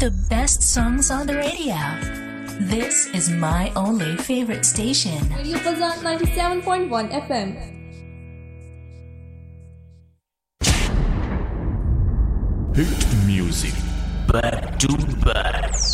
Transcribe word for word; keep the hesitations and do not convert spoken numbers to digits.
the best songs on the radio. This is my only favorite station. Radio Bazan ninety-seven point one F M. Hit music back to back.